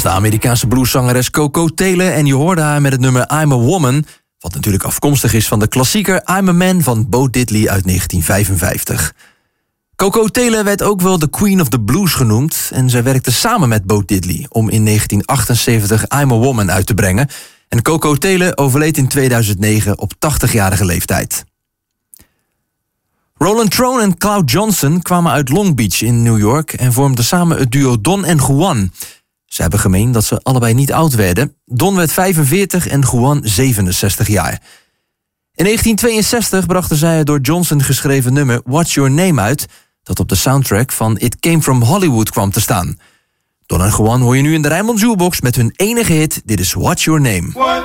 was de Amerikaanse blueszangeres Coco Taylor en je hoorde haar met het nummer I'm a Woman, wat natuurlijk afkomstig is van de klassieker I'm a Man van Bo Diddley uit 1955. Coco Taylor werd ook wel de Queen of the Blues genoemd en zij werkte samen met Bo Diddley om in 1978 I'm a Woman uit te brengen. En Coco Taylor overleed in 2009 op 80-jarige leeftijd. Roland Trone en Cloud Johnson kwamen uit Long Beach in New York en vormden samen het duo Don en Juan. Ze hebben gemeen dat ze allebei niet oud werden. Don werd 45 en Juan 67 jaar. In 1962 brachten zij het door Johnson geschreven nummer What's Your Name uit, dat op de soundtrack van It Came From Hollywood kwam te staan. Don en Juan hoor je nu in de Rijnmond Jukebox met hun enige hit. Dit is What's Your Name.